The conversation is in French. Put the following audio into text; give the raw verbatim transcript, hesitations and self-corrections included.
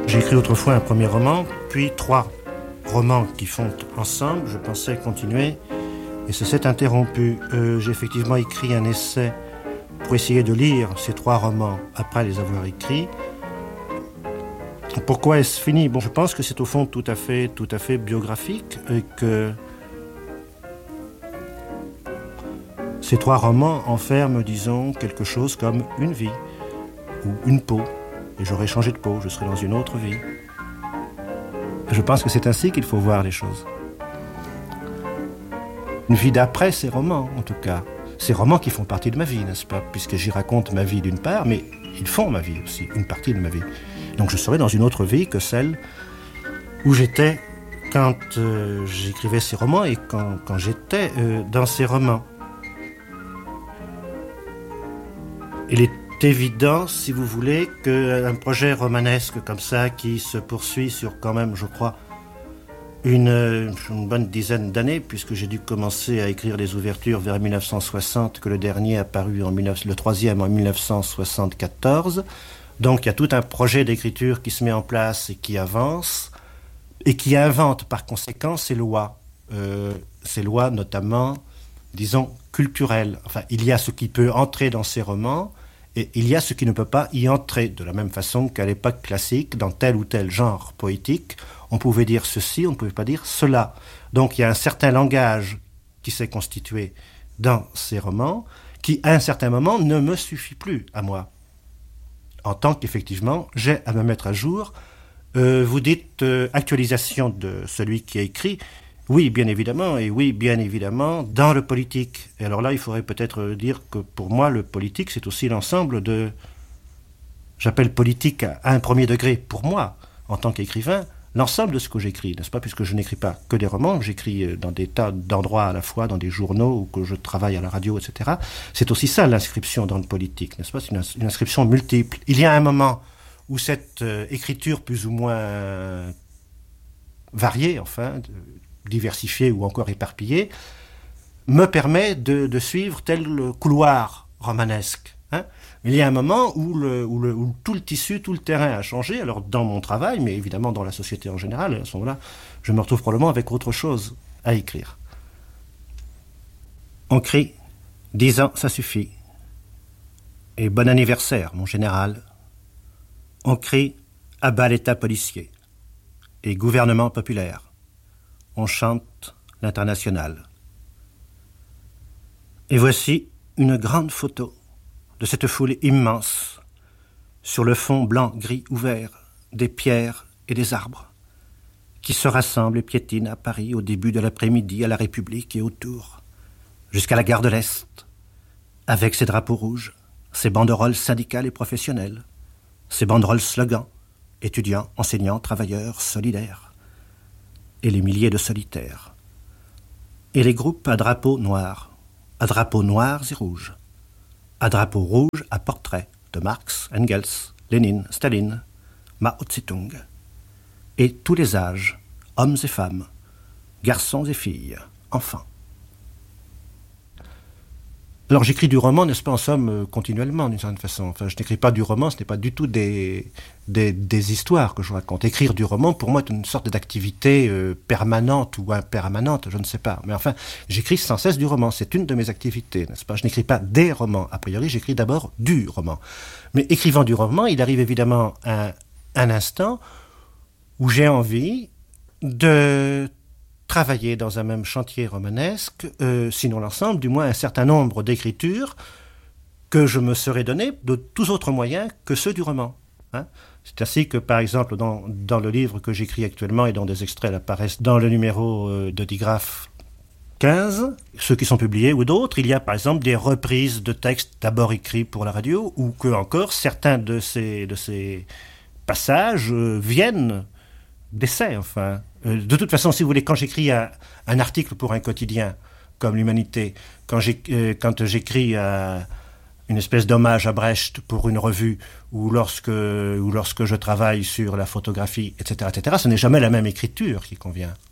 J'ai écrit autrefois un premier roman, puis trois romans qui font ensemble. Je pensais continuer et ça s'est interrompu. Euh, j'ai effectivement écrit un essai pour essayer de lire ces trois romans après les avoir écrits. Pourquoi est-ce fini? Bon, je pense que c'est au fond tout à fait, tout à fait biographique et que ces trois romans enferment, disons, quelque chose comme une vie ou une peau. Et j'aurais changé de peau, je serais dans une autre vie. Je pense que c'est ainsi qu'il faut voir les choses. Une vie d'après ces romans, en tout cas. Ces romans qui font partie de ma vie, n'est-ce pas? Puisque j'y raconte ma vie d'une part, mais ils font ma vie aussi, une partie de ma vie. Donc je serais dans une autre vie que celle où j'étais quand euh, j'écrivais ces romans et quand, quand j'étais euh, dans ces romans. Il est évident, si vous voulez, qu'un projet romanesque comme ça, qui se poursuit sur quand même, je crois, une, une bonne dizaine d'années, puisque j'ai dû commencer à écrire les ouvertures vers mille neuf cent soixante, que le dernier a paru en dix-neuf, le troisième en mille neuf cent soixante-quatorze. Donc il y a tout un projet d'écriture qui se met en place et qui avance, et qui invente par conséquent ces lois. Euh, ces lois notamment, disons, culturelles. Enfin, il y a ce qui peut entrer dans ces romans, et il y a ce qui ne peut pas y entrer, de la même façon qu'à l'époque classique, dans tel ou tel genre poétique, on pouvait dire ceci, on ne pouvait pas dire cela. Donc il y a un certain langage qui s'est constitué dans ces romans, qui à un certain moment ne me suffit plus à moi. En tant qu'effectivement, j'ai à me mettre à jour. Euh, vous dites euh, actualisation de celui qui a écrit. Oui, bien évidemment, et oui, bien évidemment, dans le politique. Et alors là, il faudrait peut-être dire que pour moi, le politique, c'est aussi l'ensemble de... J'appelle politique à un premier degré, pour moi, en tant qu'écrivain, l'ensemble de ce que j'écris, n'est-ce pas? Puisque je n'écris pas que des romans, j'écris dans des tas d'endroits à la fois, dans des journaux, ou que je travaille à la radio, et cetera. C'est aussi ça, l'inscription dans le politique, n'est-ce pas? C'est une, une inscription multiple. Il y a un moment où cette euh, écriture plus ou moins variée, enfin... De, diversifié ou encore éparpillé, me permet de, de suivre tel couloir romanesque. Hein. Il y a un moment où, le, où, le, où tout le tissu, tout le terrain a changé, alors dans mon travail, mais évidemment dans la société en général, à ce moment-là, je me retrouve probablement avec autre chose à écrire. On crie « Dix ans, ça suffit » et « Bon anniversaire, mon général ». On crie « À bas l'État policier » et « Gouvernement populaire ». On chante l'international. Et voici une grande photo de cette foule immense sur le fond blanc-gris ouvert des pierres et des arbres qui se rassemblent et piétinent à Paris au début de l'après-midi à la République et autour, jusqu'à la gare de l'Est, avec ses drapeaux rouges, ses banderoles syndicales et professionnelles, ses banderoles slogans, étudiants, enseignants, travailleurs, solidaires, et les milliers de solitaires, et les groupes à drapeaux noirs, à drapeaux noirs et rouges, à drapeaux rouges à portrait de Marx, Engels, Lénine, Staline, Mao Tse-tung, et tous les âges, hommes et femmes, garçons et filles, enfants. Alors j'écris du roman, n'est-ce pas, en somme, continuellement, d'une certaine façon. Enfin, je n'écris pas du roman, ce n'est pas du tout des, des, des histoires que je raconte. Écrire du roman, pour moi, est une sorte d'activité euh, permanente ou impermanente, je ne sais pas. Mais enfin, j'écris sans cesse du roman, c'est une de mes activités, n'est-ce pas? Je n'écris pas des romans, a priori, j'écris d'abord du roman. Mais écrivant du roman, il arrive évidemment un, un instant où j'ai envie de travailler dans un même chantier romanesque, euh, sinon l'ensemble, du moins un certain nombre d'écritures que je me serais donné de tous autres moyens que ceux du roman. Hein. C'est ainsi que, par exemple, dans, dans le livre que j'écris actuellement et dont des extraits apparaissent dans le numéro euh, de Digraph quinze, ceux qui sont publiés ou d'autres, il y a par exemple des reprises de textes d'abord écrits pour la radio, ou que encore certains de ces, de ces passages euh, viennent d'essais, enfin. Euh, de toute façon, si vous voulez, quand j'écris un, un article pour un quotidien comme l'Humanité, quand, j'ai, euh, quand j'écris euh, une espèce d'hommage à Brecht pour une revue, ou lorsque, ou lorsque je travaille sur la photographie, et cetera, et cetera, ce n'est jamais la même écriture qui convient.